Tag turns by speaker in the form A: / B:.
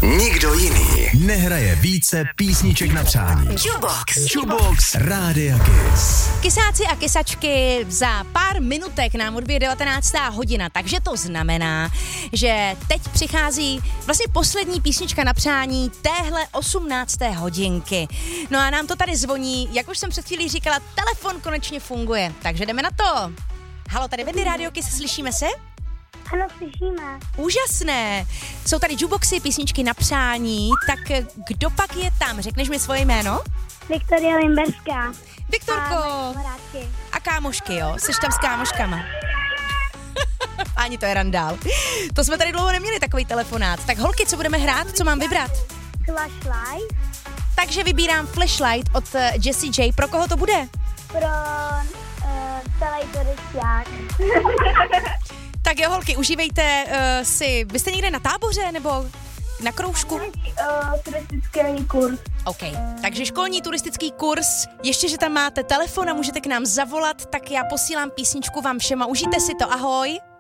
A: Nikdo jiný nehraje více písniček na přání. Jukebox Rádia Kiss.
B: Kysáci a kysačky, za pár minutek nám odbije 19. hodina, takže to znamená, že teď přichází vlastně poslední písnička na přání téhle 18. hodinky. No a nám to tady zvoní, jak už jsem před chvílí říkala, telefon konečně funguje, takže jdeme na to. Halo, tady vedli Rádio Kiss, slyšíme se?
C: Ano, slyšíme.
B: Úžasné. Jsou tady jukeboxy, písničky na přání, tak kdo pak je tam? Řekneš mi svoje jméno?
C: Viktoria Limberská.
B: Viktorko. A kámošky, jo? Jsi tam s kámoškama. Páni, to je randál. To jsme tady dlouho neměli, takový telefonát. Tak holky, co budeme hrát? Co mám vybrat?
C: Flashlight.
B: Takže vybírám Flashlight od Jessie J. Pro koho to bude?
C: Pro celý turisták.
B: Tak jo, holky, užívejte si... Vy jste někde na táboře nebo na kroužku?
C: Turistický kurz.
B: OK, takže školní turistický kurz. Ještě, že tam máte telefon a můžete k nám zavolat, tak já posílám písničku vám všema. Užijte si to, ahoj.